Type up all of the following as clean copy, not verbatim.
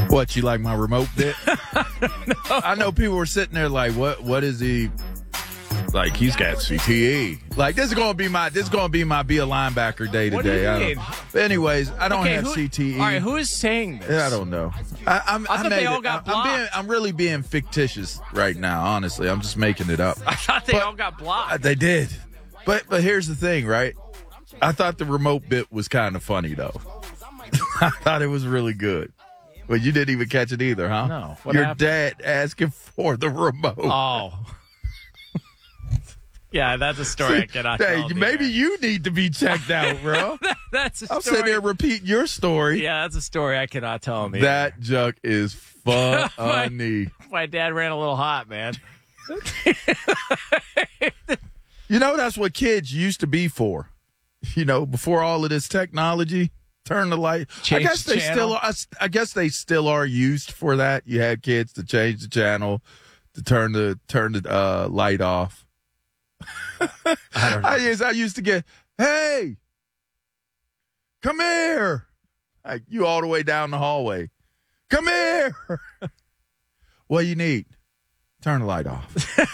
What, you like my remote bit? I know people were sitting there like, what is he? Like, he's got CTE. Like, this is gonna be my be a linebacker day What today. do you mean? But anyways, I don't have CTE. All right, who is saying this? I don't know. I thought they all got blocked. I'm really being fictitious right now. Honestly, I'm just making it up. I thought they all got blocked. They did. But here's the thing, right? I thought the remote bit was kind of funny though. I thought it was really good. But you didn't even catch it either, huh? No. What Your happened? dad asking for the remote. Oh. Yeah, that's a story I cannot tell. Maybe you need to be checked out, bro. That's a story. I'm sitting there repeating your story. Yeah, that's a story I cannot tell him. That junk is funny. My dad ran a little hot, man. You know, that's what kids used to be for. You know, before all of this technology, turn the light. Change the channel. I guess they still are used for that. You had kids to change the channel, to turn the light off. I don't know. I used to get, hey, come here. Like, you all the way down the hallway. Come here. What do you need? Turn the light off.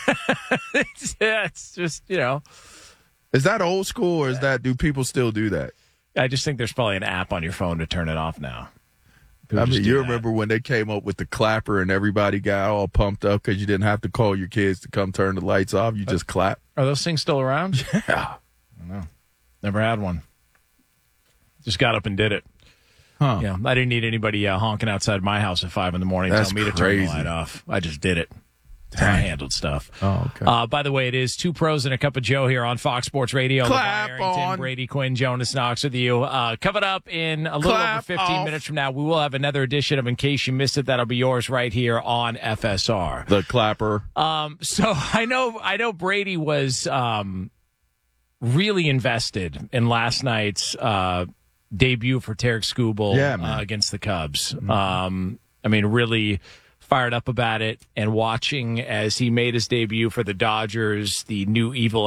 It's just, you know. Is that old school or do people still do that? I just think there's probably an app on your phone to turn it off now. You remember when they came up with the clapper and everybody got all pumped up because you didn't have to call your kids to come turn the lights off. You just clap. Are those things still around? Yeah. I don't know. Never had one. Just got up and did it. Huh. Yeah, I didn't need anybody honking outside my house at 5 a.m. telling me to turn the light off. I just did it. That's how I handled stuff. Oh, okay. By the way, it is Two Pros and a Cup of Joe here on Fox Sports Radio. Clap LeVar Arrington, on. Brady Quinn, Jonas Knox with you. Coming up in a little over 15 minutes from now, we will have another edition of In Case You Missed It. That'll be yours right here on FSR. The clapper. So I know Brady was really invested in last night's debut for Tarek Skubal against the Cubs. Mm-hmm. I mean, really fired up about it, and watching as he made his debut for the Dodgers, the new evil